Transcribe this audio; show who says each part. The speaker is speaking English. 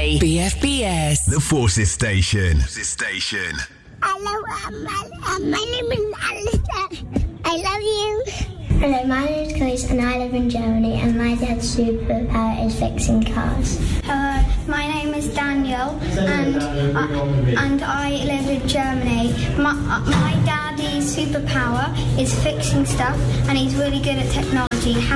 Speaker 1: Today. BFBS.
Speaker 2: The Forces Station.
Speaker 3: Hello, my name is Alistair. I love you. Hello, my name is Chris and I live in Germany and my dad's superpower is fixing cars.
Speaker 4: Hello, my name is Daniel and I live in Germany. My daddy's superpower is fixing stuff and he's really good at technology.